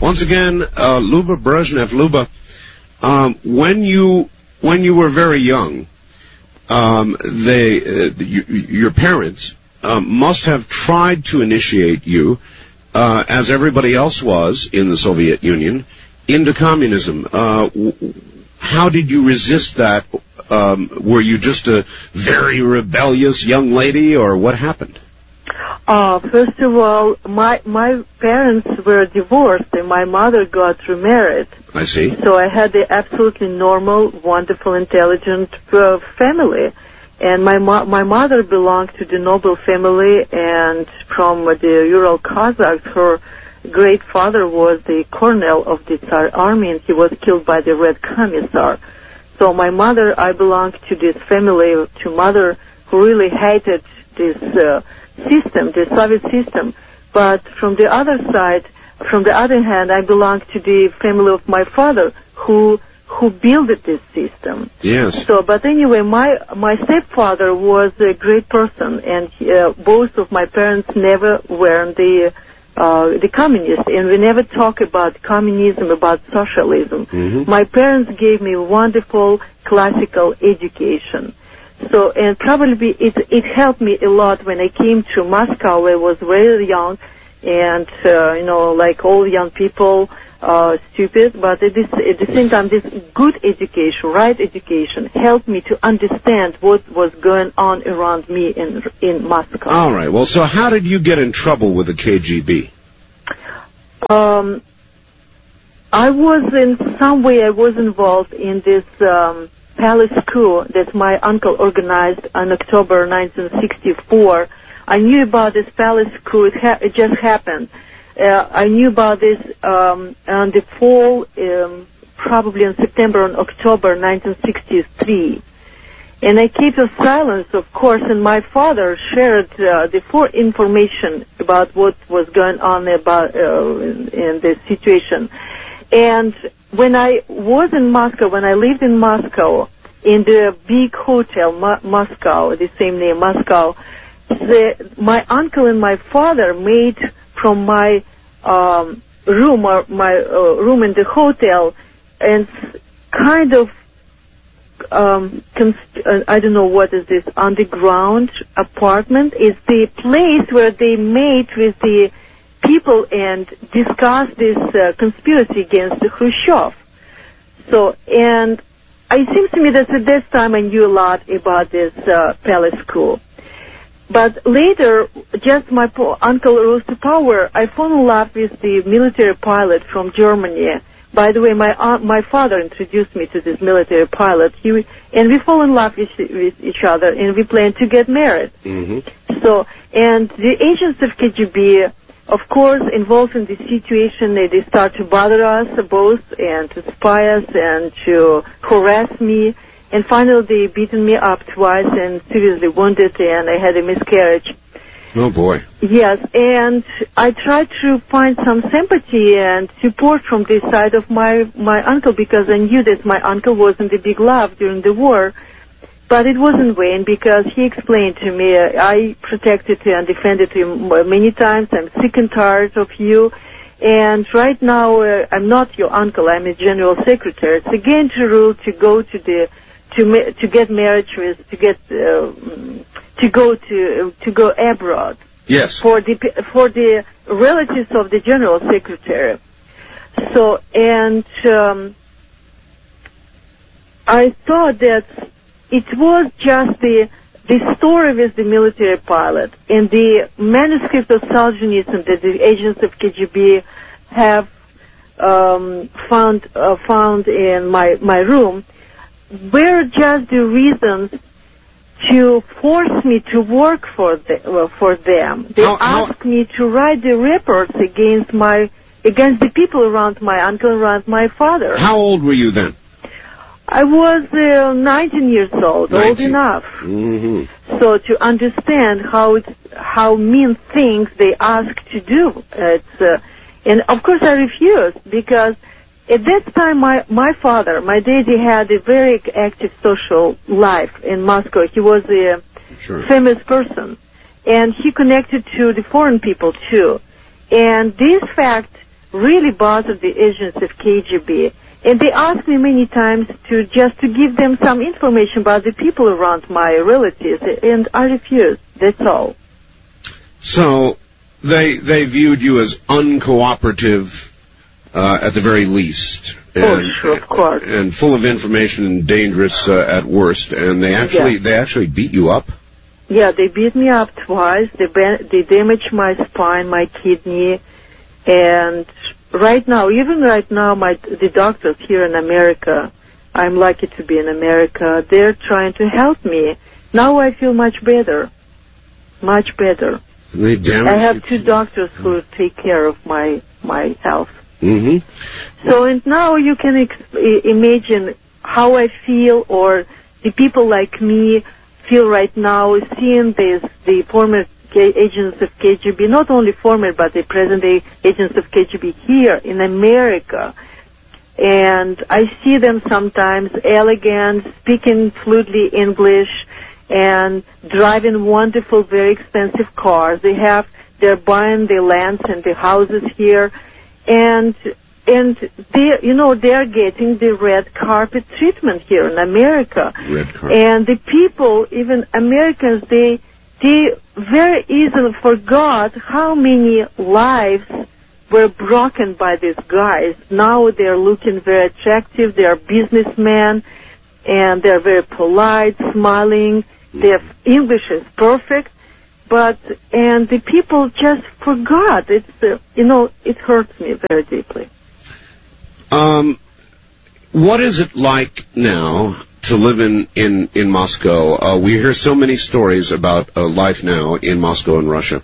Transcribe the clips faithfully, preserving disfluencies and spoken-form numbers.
Once again, uh, Luba Brezhnev. Luba, um, when you when you were very young, um, they uh, you, your parents um, must have tried to initiate you, uh, as everybody else was in the Soviet Union, into communism. Uh, w- how did you resist that? Um, were you just a very rebellious young lady, or what happened? Uh, first of all, my my parents were divorced, and my mother got remarried. I see. So I had the absolutely normal, wonderful, intelligent uh, family. And my mo- my mother belonged to the noble family, and from the Ural Cossacks, her great father was the colonel of the Tsar army, and he was killed by the Red Commissar. So my mother, I belonged to this family, to mother who really hated this uh, system, the Soviet system. But from the other side, from the other hand, I belong to the family of my father, who who built this system. Yes. So, but anyway, my my stepfather was a great person, and uh, both of my parents never were the uh, the communists, and we never talk about communism, about socialism. Mm-hmm. My parents gave me wonderful classical education. So, and probably it, it helped me a lot when I came to Moscow. I was very young, and, uh, you know, like all young people, uh, stupid, but at, this, at the same time, this good education, right education, helped me to understand what was going on around me in, in Moscow. All right. Well, so how did you get in trouble with the K G B? Um, I was in some way, I was involved in this, um, palace coup that my uncle organized on October nineteen sixty-four. I knew about this palace coup. It, ha- it just happened. Uh, I knew about this um, on the fall, um, probably in September and October nineteen sixty-three. And I kept a silence, of course, and my father shared uh, the full information about what was going on about uh, in, in this situation. And when I was in Moscow, when I lived in Moscow, in the big hotel, Mo- Moscow, the same name, Moscow, the, my uncle and my father made from my um, room, or my uh, room in the hotel, and kind of, um, cons- uh, I don't know what is this, underground apartment. Is the place where they made with the people and discuss this uh, conspiracy against Khrushchev. So, and it seems to me that at this time I knew a lot about this uh, palace coup. But later, just my po- uncle rose to power, I fell in love with the military pilot from Germany. By the way, my aunt, my father introduced me to this military pilot. He, and we fell in love with, with each other, and we planned to get married. Mm-hmm. So, and the agents of K G B, of course, involved in this situation, they, they start to bother us both and to spy us and to harass me. And finally, they beaten me up twice and seriously wounded, and I had a miscarriage. Oh, boy. Yes, and I tried to find some sympathy and support from this side of my, my uncle, because I knew that my uncle wasn't a big love during the war. But it wasn't vain, because he explained to me, uh, I protected him and defended him many times. I'm sick and tired of you. And right now, uh, I'm not your uncle. I'm his general secretary. It's against the rule to go to the, to ma- to get married with, to get, uh, to go to, uh, to go abroad. Yes. For the, for the relatives of the general secretary. So, and, um, I thought that it was just the the story with the military pilot and the manuscript of Solzhenitsyn that the agents of K G B have um, found uh, found in my my room were just the reasons to force me to work for the, uh, for them. They how, how, asked me to write the reports against my against the people around my uncle, around my father. How old were you then? I was uh, nineteen years old, nineteen. Old enough. Mm-hmm. So to understand how it's, how mean things they ask to do, it's, uh, and of course I refused, because at that time my my father, my daddy, had a very active social life in Moscow. He was a Sure. famous person, and he connected to the foreign people too. And this fact really bothered the agents of K G B. And they asked me many times to just to give them some information about the people around my relatives, and I refused. That's all. So they they viewed you as uncooperative uh, at the very least. And, oh, sure, of course. And full of information and dangerous uh, at worst. And they actually yeah. they actually beat you up? Yeah, they beat me up twice. They ba- they damaged my spine, my kidney, and right now, even right now, my the doctors here in America, I'm lucky to be in America, they're trying to help me. Now I feel much better. Much better. They damaged I have two doctors who take care of my, my health. Mm-hmm. So, and now you can ex- imagine how I feel, or the people like me feel right now, seeing this, the former agents of K G B, not only former, but the present-day agents of K G B here in America. And I see them sometimes elegant, speaking fluently English, and driving wonderful, very expensive cars. They have, they're buying the lands and the houses here, and and they, you know, they're getting the red carpet treatment here in America. Red carpet. And the people, even Americans, they they very easily forgot how many lives were broken by these guys. Now they're looking very attractive. They're businessmen, and they're very polite, smiling. Their English is perfect, but and the people just forgot. It's uh, you know, it hurts me very deeply. Um, what is it like now to live in, in, in Moscow? Uh, we hear so many stories about uh, life now in Moscow and Russia.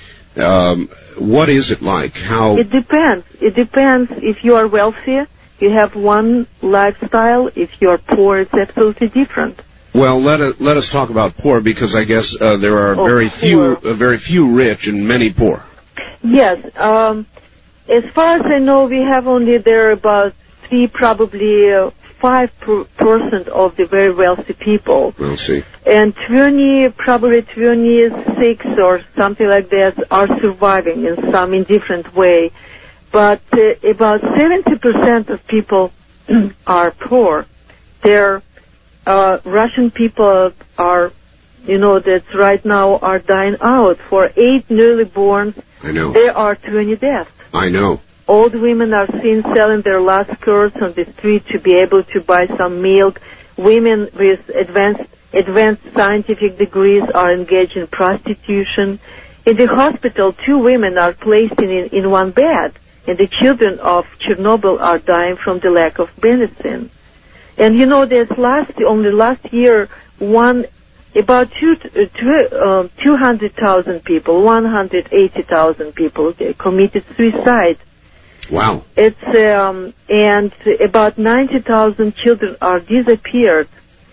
Um, what is it like? How? It depends. It depends. If you are wealthy, you have one lifestyle. If you are poor, it's absolutely different. Well, let us, let us talk about poor, because I guess uh, there are oh, very poor. few uh, very few rich and many poor. Yes. Um, as far as I know, we have only there about three, probably uh, five percent of the very wealthy people. We'll see. And twenty, probably twenty-six or something like that, are surviving in some indifferent way. But uh, about seventy percent of people are poor. They're uh, Russian people are, you know, that right now are dying out. For eight newly born, I know. there are twenty deaths. I know. Old women are seen selling their last skirts on the street to be able to buy some milk. Women with advanced advanced scientific degrees are engaged in prostitution. In the hospital, two women are placed in, in one bed, and the children of Chernobyl are dying from the lack of medicine. And you know, there's last only last year, one about two two uh, two hundred thousand people, one hundred eighty thousand people committed suicide. Wow. It's um, and about ninety thousand children are disappeared.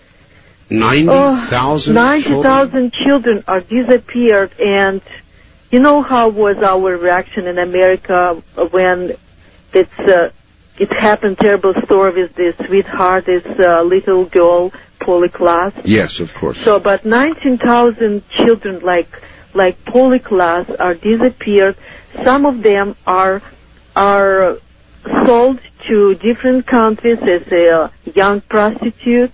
Ninety thousand. Oh, ninety thousand children are disappeared, and you know how was our reaction in America when it's uh, it happened? Terrible story with this sweetheart, this uh, little girl, Polly Klaas. Yes, of course. So about nineteen thousand children like like Polly Klaas are disappeared. Some of them are are sold to different countries as a young prostitute,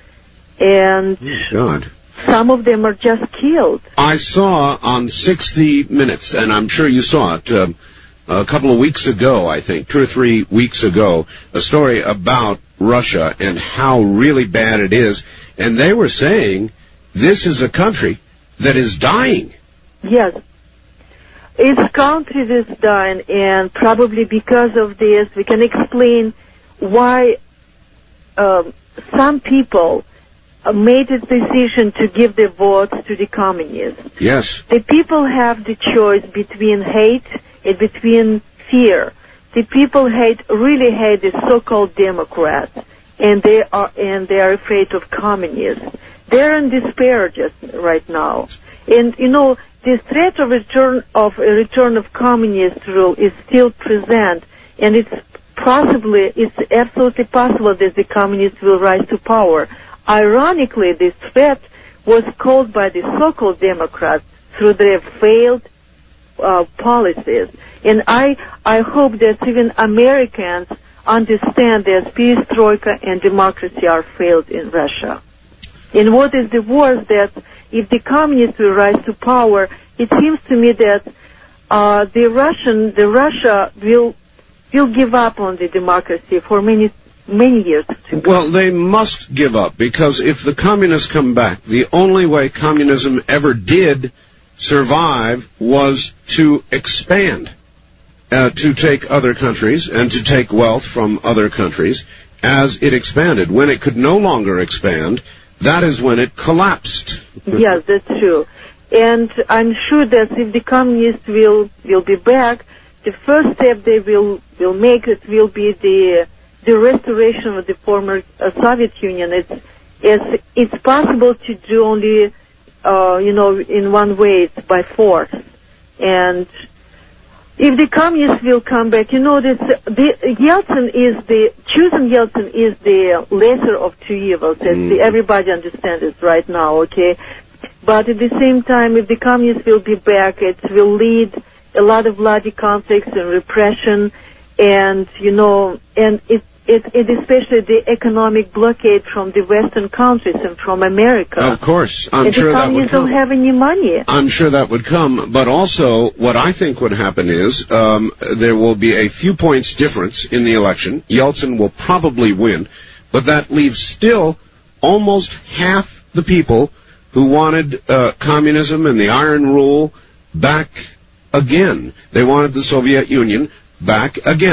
and oh, God. Some of them are just killed. I saw on sixty minutes, and I'm sure you saw it uh, a couple of weeks ago, I think, two or three weeks ago, a story about Russia and how really bad it is. And they were saying this is a country that is dying. Yes. It's a country that's dying, and probably because of this, we can explain why um, some people made a decision to give their votes to the communists. Yes. The people have the choice between hate and between fear. The people hate, really hate the so-called Democrats, and they are and they are afraid of communists. They're in despair just right now, and you know, the threat of return of a return of communist rule is still present, and it's possibly, it's absolutely possible that the communists will rise to power. Ironically, this threat was called by the so-called Democrats through their failed uh, policies. And I, I hope that even Americans understand that perestroika and democracy are failed in Russia. And what is the worst, that if the communists will rise to power, it seems to me that uh, the Russian, the Russia will will give up on the democracy for many many years. Well, they must give up, because if the communists come back, the only way communism ever did survive was to expand, uh, to take other countries and to take wealth from other countries as it expanded. When it could no longer expand, that is when it collapsed. Yes, that's true. And I'm sure that if the communists will will be back, the first step they will will make it will be the the restoration of the former uh, Soviet Union. It's it's it's possible to do only uh, you know in one way, it's by force. And if the communists will come back, you know that the Yeltsin is the choosing Yeltsin is the lesser of two evils. As Mm. the, everybody understands it right now, okay? But at the same time, if the communists will be back, it will lead a lot of bloody conflicts and repression, and you know, and it, it, it especially the economic blockade from the Western countries and from America. Of course, I'm and sure the that would communists come. don't have any money. I'm sure that would come, but also what I think would happen is um, there will be a few points difference in the election. Yeltsin will probably win, but that leaves still almost half the people who wanted uh, communism and the iron rule back again. They wanted the Soviet Union back again.